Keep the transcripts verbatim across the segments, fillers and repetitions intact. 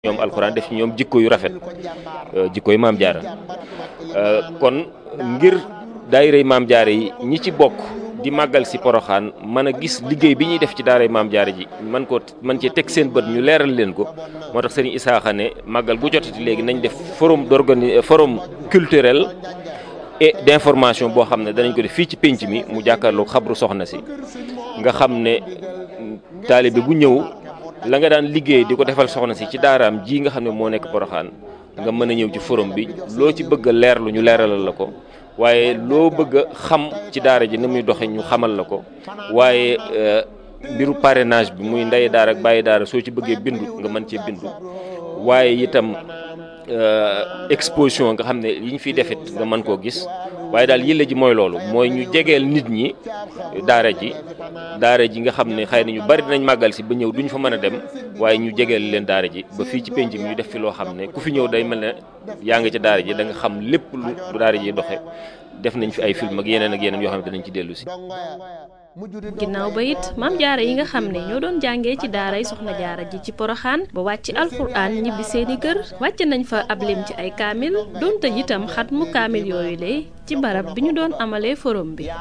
ñoom alxuraan def ci ñoom jikko yu rafet jikko yu maam jaara kon ngir daayirey maam jaara yi ñi ci bokk di màggal si poroxaan mën a gis liggéey bi ñuy def ci daaray maam jaara ji man ko man cee teg seen bët ñu leeral leen ko moo tax sëriñ Isaaxa ne màggal gu jotati léegi nañ def forum d'organi forum culturel et d'information boo xam ne danañ ko def fii ci pénc mi mu jàkkaarloog xabru soxna si nga xam ne taalibe bu ñëw la nga daan liggéey di ko defal soxna si ci daaraam ji nga xam ne moo nekk poroxaan nga mën a ñëw ci forum bi loo ci bëgg a leerlu ñu leeralal la ko waaye loo bëgg a xam ci daara ji ni muy doxe ñu xamal la ko waaye mbiru parrainage bi muy ndey daara ak bàyyi daara soo ci bëggee bindu nga mën cee bindu waaye itam exposition nga xam ne yi ñu fiy defit nga mën koo gis waaye daal yële ji mooy loolu mooy ñu jegeel nit ñi daara ji daara ji nga xam ne xëy na ñu bari dinañ màggal si ba ñëw duñ fa mën a dem waaye ñu jegeel leen daara ji ba fii ci penc mi ñu def fi loo xam ne ku fi ñëw day mel ne yaa ngi ca daara ji da nga xam lépp lu daara ji doxe def nañ fi ay film ak yeneen ak yeneen yoo xam ne dinañ ci dellu si. ginnaaw ba it maam jaara yi nga xam ne ñoo doon jàngee ci daaray soxna jaara ji ci poroxaan ba wàcc alxuraan ñibbi seeni kër wàcc nañ fa ab lim ci ay kaamil doon tëj itam xat mu kaamil yooyu le ci barab bi ñu doon amalee forum bi.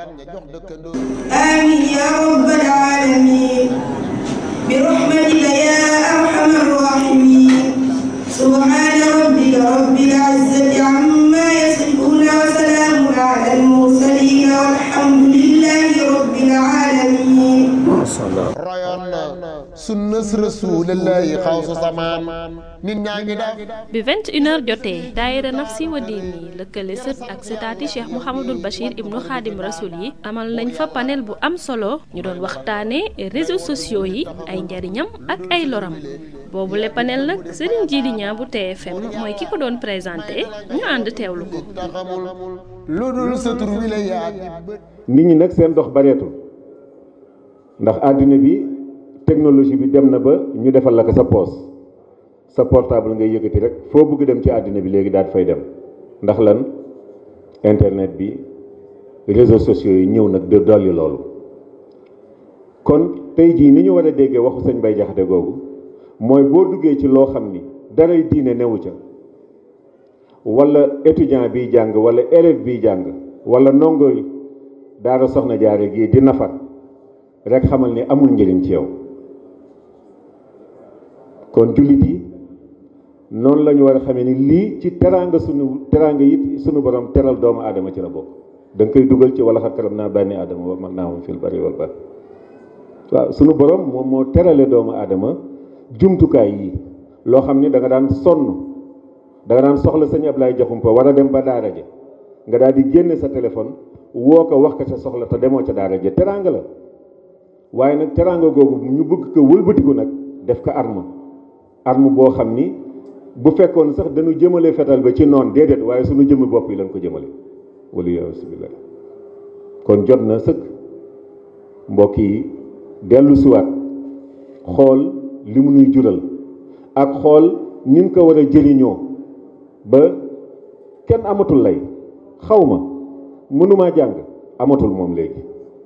amiin yaa rabbal aalamiin bi rahmatika yaa arhamar raahimiin subhaana rabbika rabbil izzati ammaa yasifuun wa salaamun alal mursaliin walhamdulillaahi rabbil aalamiin. royoon na sunnas rasuulillaahi xawsu samaan nit ñaa ngi def. bi vingt et une heures jotee daayira Nafsi wa Diini lëkkale sët ak sëtaati Cheikh Mouhamadul Bachir ibnu Xaadim Rasul yi amal nañ fa panel bu am solo ñu doon waxtaanee réseaux sociaux yi ay njariñam ak ay loram boobu le panel nag Serigne Djily Niang bu T F M mooy ki ko doon présenté ñu ànd teewlu ko. lu dul sa tur wi la yaag. nit ñi nag seen dox bareetul ndax àddina bi technologie bi dem na ba ñu defal la ko sa poos sa portable ngay yëkkati rek foo bëgg dem ci àddina bi léegi daal fay dem ndax lan internet bi réseaux sociaux yi ñëw nag de dolli loolu kon tey jii ni ñu war a déggee waxu sëñ Bay Jaxate googu mooy boo duggee ci loo xam ni daray diine newu ca wala étudiant biy jàng wala élève biy jàng wala ndongo daara soxna jaare gii di nafar rek xamal ni amul njëriñ ci yow kon jullit yi noonu la ñu war a xamee ni lii ci teraanga sunu teraanga it sunu borom teral doomu aadama ci la bokk da nga koy dugal ci wala xat karam naa bànni aadama wa man naa moom fil bari wal bahr waaw sunu borom moom moo terale doomu aadama jumtukaay yi loo xam ni da nga daan sonn da nga daan soxla sëñ Ablaye Jaxumpa war a dem ba daara ja nga daal di génne sa téléphone woo ko wax ko sa soxla te demoo ca daara ja teraanga la waaye nag teraanga googu ñu bëgg ko wëlbatiku nag def ko arme arme boo xam ni bu fekkoon sax dañu jëmale fetal ba ci noon déedéet waaye suñu jëmmi bopp yi lañ ko jëmale wala yasubillah kon jot na sëkk mbokk yi dellu siwaat xool li mu nuy jural ak xool nin ko war a jëriñoo ba kenn amatul lay xaw ma mënumaa jàng amatul moom léegi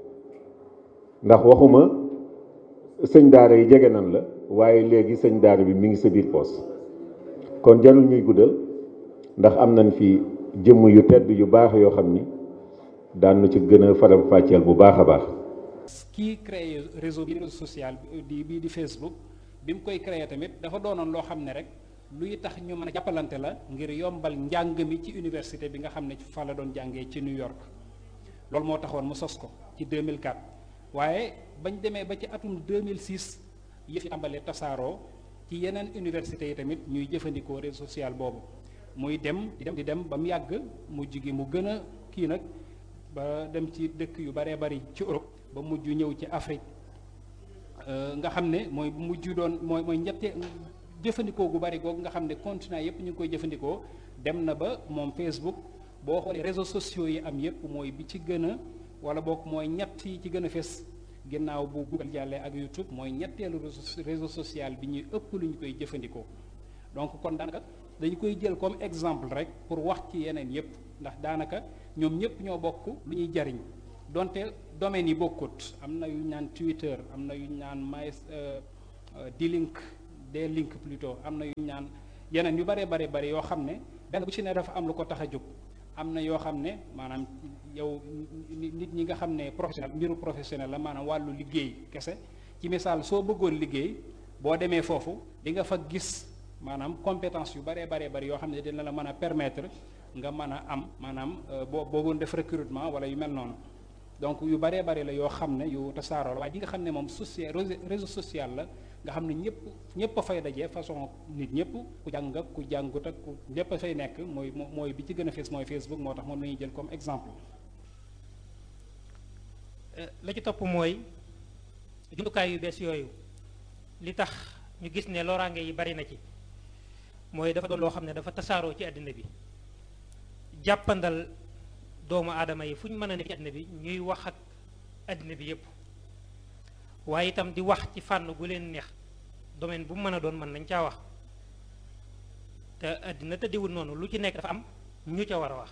ndax waxuma sëñ daara yi jege nan la waaye léegi sëñ daara bi mi ngi sa biir poos kon jarul ñuy guddal ndax am nañ fi jëmm yu tedd yu baax yoo xam ni daan na ci gën a faram fàcceel bu baax a baax. kii créé réseau bi réseau social di bii di Facebook bi mu koy créé tamit dafa doonoon loo xam ne rek luy tax ñu mën a jàppalante la ngir yombal njàng mi ci université bi nga xam ne fa la doon jàngee ci New York loolu moo taxoon mu sos ko ci deux mille quatre waaye bañ demee ba ci atum deux mille six yëf yi tàmbalee tasaaroo ci yeneen université yi tamit ñuy jëfandikoo réseau social boobu muy dem di dem di dem ba mu yàgg mujj gi mu gën a kii nag ba dem ci dëkk yu baree bari ci Europe ba mujj ñëw ci Afrique nga xam ne mooy mujj doon mooy mooy ñette jëfandikoo gu bari googu nga xam ne continent yépp ñu ngi koy jëfandikoo dem na ba moom Facebook boo xoolee réseaux sociaux yi am yépp mooy bi ci gën a wala boog mooy ñett yi ci gën a fes ginnaaw bu Google jàllee ak YouTube mooy ñetteelu réseau social bi ñuy ëpp lu ñu koy jëfandikoo donc kon daanaka dañu koy jël comme exemple rek pour wax ci yeneen yépp ndax daanaka ñoom ñépp ñoo bokk lu ñuy jariñ donte domaines yi bokkut am na yu ñu naan Twitter am na yu ñu naan My D-Link des links plutôt am na yu ñaan yeneen yu bëree bëri bëri yoo xam ne benn bu ci ne dafa am lu ko tax a jóg. am na yoo xam ne maanaam yow nit ñi nga xam ne professionnel mbiru professionnel la maanaam wàllu liggéey kese ci misaal soo bëggoon liggéey boo demee foofu di nga fa gis maanaam compétence yu baree baree bari yoo xam ne dina la mën a permettre nga mën a am maanaam boo boogoon def recrutement wala yu mel noonu donc yu baree bari la yoo xam ne yu tasaaroo la waaye di nga xam ne moom social réseau social la nga xam ne ñëpp ñëpp a fay dajee façon nit ñëpp ku jàng ak ku jàngut ak ku ñëpp a fay nekk mooy mooy bi ci gën a fees mooy Facebook moo tax moom la ñuy jël comme exemple. la ci topp mooy jumtukaay yu bees yooyu li tax ñu gis ne loraange yi bari na ci mooy dafa doon loo xam ne dafa tasaaroo ci àddina bi jàppandal doomu aadama yi fu ñu mën a nekk ci àddina bi ñuy wax ak àddina bi yépp waaye itam di wax ci fànn gu leen neex domaine bu mu mën a doon mën nañ caa wax te àddina tëddiwul noonu lu ci nekk dafa am ñu ca war a wax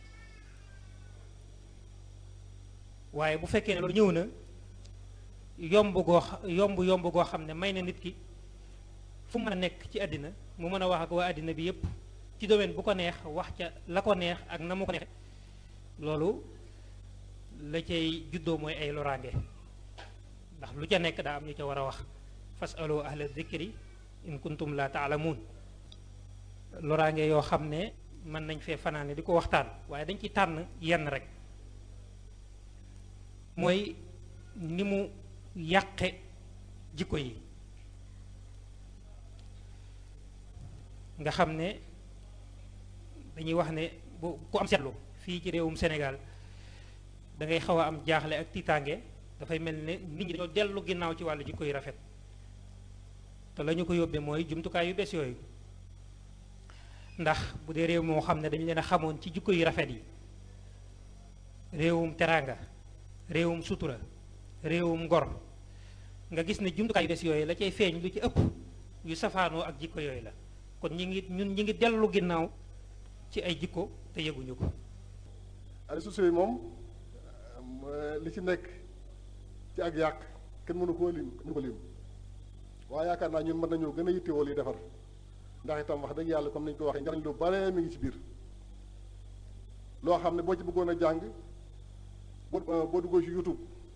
waaye bu fekkee ne loolu ñëw na yomb goo yomb yomb goo xam ne may na nit ki fu mën a nekk ci àddina mu mën a wax ak waa àddina bi yépp ci domaine bu ko neex wax ca la ko neex ak na mu ko neex loolu la cay juddoo mooy ay loraange ndax lu ca nekk daa am ñu ca war a wax fasalu ahla dhikri in kuntum la taalamuun loraange yoo xam ne mën nañ fee fanaane di ko waxtaan waaye dañ ci tànn yenn rek mooy ni mu yàqe jikko yi nga xam ne dañuy wax ne bu ku am seetlu fii ci réewum Sénégal da ngay xaw a am jaaxle ak tiitaange dafay mel ne nit ñi dañoo dellu ginnaaw ci wàllu jikko yu rafet te la ñu ko yóbbee mooy jumtukaay yu bees yooyu ndax bu dee réew moo xam ne dañu leen a xamoon ci jikko yu rafet yi réewum teraanga réewum sutura réewum ngor nga gis ne jumtukaay yu bees yooyu la cay feeñ lu ci ëpp yu safaanoo ak jikko yooyu la kon ñi ngi ñun ñi ngi dellu ginnaaw ci ay jikko te yëguñu ko. réseaux sociaux yi moom li ci nekk ci ak yàq kenn mënu koo lim mënu ko lim waaye yaakaar naa ñun mën nañoo gën a yittewoo li defar ndax itam wax dëgg yàlla comme nañu ko waxee njariñ lu bare mi ngi ci biir loo xam ne boo ci bëggoon a jàng boo boo duggoo ci YouTube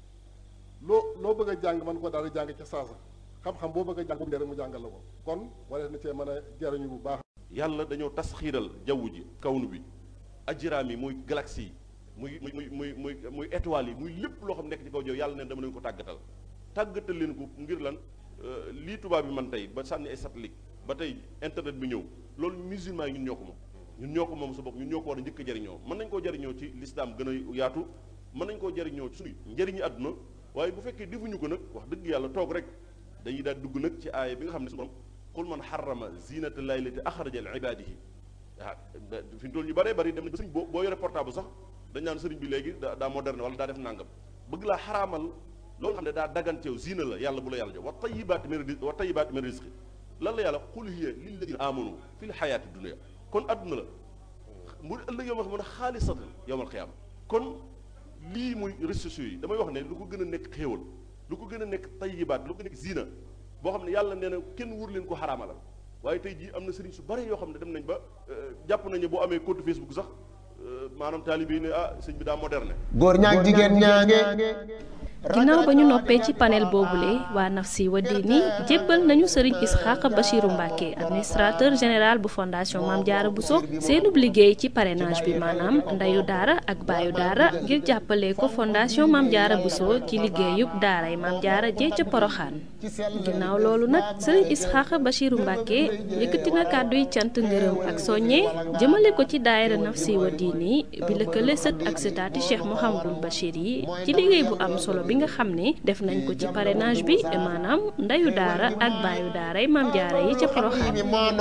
loo loo bëgg a jàng mën ko daal di jàng ca saasa xam-xam boo bëgg a jàng boobu rek mu jàngal la ko kon wala na cee mën a jariñu bu baax. yàlla dañoo tas xiiral jaww ji kawnu bi ajiraam yi muy galaxie yi muy muy muy muy muy étoiles yi muy lépp loo xam nekk ci kaw jaww yàlla ne dama leen ko tàggatal tàggatal leen ko ngir lan lii tubaab bi man tey ba sànni ay satellite ba tey internet bi ñëw loolu musulman yi ñun ñoo ko moom ñun ñoo ko moom sa bopp ñun ñoo ko war a njëkk a jariñoo mën nañ koo jariñoo ci l'islam gën a yaatu mën nañ koo jariñoo ci suñu njëriñu àdduna waaye bu fekkee defuñu ko nag wax dëgg yàlla toog rek dañuy daal dugg nag ci aaya bi nga xam ne su borom qul man xarama zinata llahi lati axraja li ibadihi ah fi mu toll ñu bëree bëri dem na ba sëriñ boo boo yore portable sax dañ naan sëriñ bi léegi daa daa moderne wala daa def nàngam bëgg laa xaraamal loolu xam ne daa daganteew zina la yàlla bu la yàlla jox wa tayibaati min rizqi wa tayibaati min rizqi lan la yàlla qul hiya lilladina amanu fi l xayaati dunia kon adduna la mu ëllëg yow ma xam ne xaalisatan yowmal xiyaama kon lii muy réseaux sociaux yi damay wax ne lu ko gën a nekk xéewal lu ko gën a nekk tayibaat lu ko nekk zina boo xam ne yàlla nee na kenn wur leen ko xaraamalal waaye tey jii am na sëriñ su bari yoo xam ne dem nañ ba jàpp nañu boo amee compte Facebook sax maanaam taalibe yi ne ah sëñ bi daa moderne. góor ñaag jigéen ñaange. ginnaaw ba ñu noppee ci panel boobule waa Nafsi wa Diini jébbal nañu Serigne Isxaaq Bachiru Mbacke administrateur général bu fondation Mame Diarra Bousso seenub liggéey ci parrainage bi maanaam ndeyu daara ak baayu daara ngir jàppale ko fondation Mame Diarra Bousso ci liggéeyub daaray Mame Diarra jee ca Poroxaan ginnaaw loolu nag Serigne Isxaaq Bachiru Mbacke yëkkati na kàdduy cant ngërëm ak soññe jëmale ko ci daayira Nafsi wa Diini bi lëkkale sët ak sëtaati Cheikh Mouhamadul Bachir yi ci liggéey bu am solo bi nga xam ne def nañ ko ci parrainage bi maanaam ndeyu daara ak baayu daaray Mame Diarra yi ca Porokhane.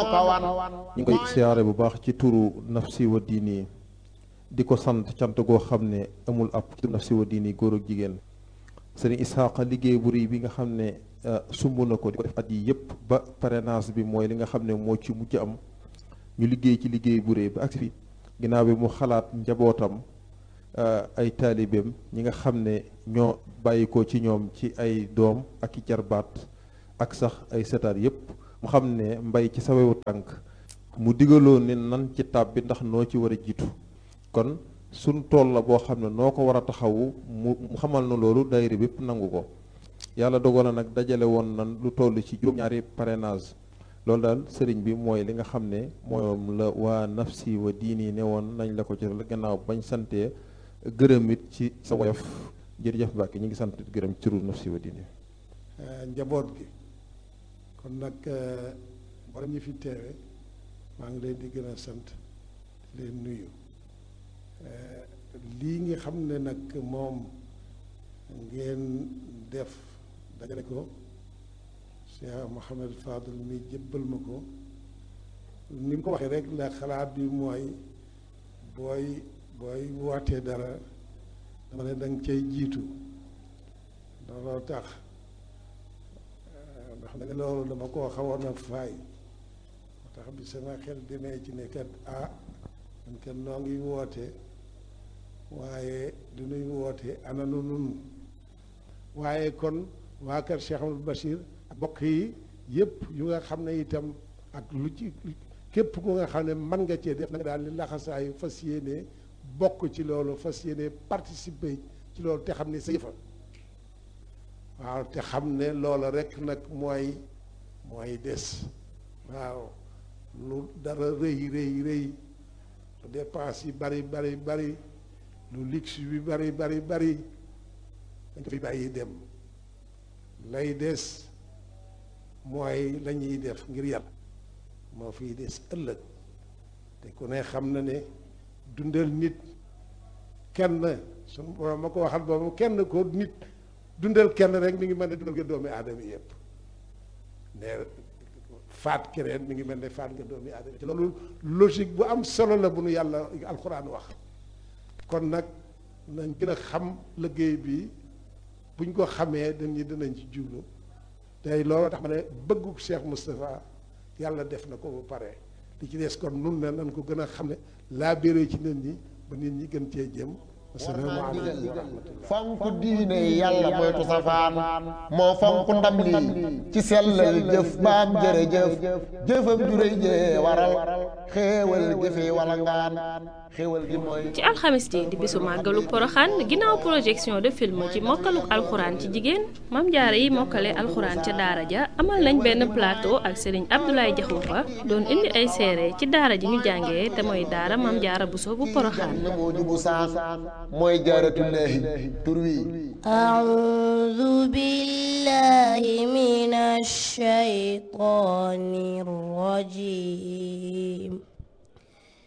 ñu ngi koy siyaare bu baax ci turu Nafsi wa Diini di ko sant cant goo xam ne amul ab Nafsi wa Diini góor ak jigéen sëriñ Isxaaqa liggéey bu rëy bi nga xam ne sumb na ko di ko def at yi yëpp ba parrainage bi mooy li nga xam ne moo ci mujj am ñu liggéey ci liggéey bu rëy ba agsi fi ginnaaw bi mu xalaat njabootam ay taalibeem ñi nga xam ne ñoo bàyyi ko ci ñoom ci ay doom ak i jarbaat ak sax ay setaat yépp mu xam ne mbay ci sawewu tànk mu digaloo ne nan ci tab bi ndax noo ci war a jiitu kon suñ tool la boo xam ne noo ko war a taxawu mu xamal na loolu daayira bépp nangu ko yàlla dogal na nag dajale woon nan lu toll ci juróom-ñaari parrainage loolu daal sëriñ bi mooy li nga xam ne moom la waa nafsi wa diini ne woon nañ la ko ci gannaaw bañ santee gërëm it ci sa woyof jërëjëf Mbàkke ñu ngi sant gërëm ci turu nafsi wa diini njaboot gi kon nag borom ñi fi teewe maa ngi leen di gën a sant di leen nuyu lii nga xam ne nag moom ngeen def dajale ko Cheikh Mouhamed Fadel mi jébbal ma ko ni mu ko waxee rek la xalaat bi mooy booy booy wootee dara dama ne danga cay jiitu looloo tax ndax nag loolu dama koo xawoon a faay moo tax bi sama xel demee ci ne kat ah man kat noo ngi woote waaye du nuy woote ana nu nun waaye kon waa kër Cheikh Amadou Bachir ak bokk yi yëpp yu nga xam ne itam ak lu ci képp ku nga xam ne mën nga cee def nag daal li laxasaayu fas yéene bokk ci loolu fas yéene participer ci loolu te xam ne sa yëfa waaw te xam ne loola rek nag mooy mooy des waaw lu dara rëy rëy rëy lu dépense yi bari bari bari lu luxe bi bari bari bari dañ ko fi bàyyi dem lay des mooy la ñuy def ngir yàlla moo fiy des ëllëg te ku ne xam na ne dundal nit kenn suñu borom ma ko waxal boobu kenn ko nit dundal kenn rek mi ngi mel ne dundal nga doomi aadama yëpp ne faat keneen mi ngi mel ne faat nga doomi aadama te loolu logique bu am solo la bu nu yàlla alxuraan wax kon nag nañ gën a xam liggéey bi buñ ko xamee dañu dinañ ci jublu tey loolu tax ma ne bëggu Cheikh Moustapha yàlla def na ko ba pare li ci des kon nun ne nañ ko gën a xam ne laa béré ci nit ñi ba nit ñi gën cee jëm asalaamaaleykum wa rahmatullah fonk diine yàlla moytu safaan moo fonk ndam lii ci sellal jëf baam jërëjëf jëfam juréy jee waral xéewal gi fi wala ngaan xéewal gi mooy ci alxamis ji di bisu màggalu poroxaan ginnaaw projection de film ci mokkaluk alxuraan ci jigéen mam jaara yi mokkale alxuraan ca daara ja amal nañ benn plateau ak Serigne Abdoulaye Diakhoumpa doon indi ay seere ci daara ji ñu jàngee te mooy daara mam jaara Buso bu poroxaan moo jubu saan mooy jaaratullaahi tur wi a'uudu billaahi minash shaytaanir rajiim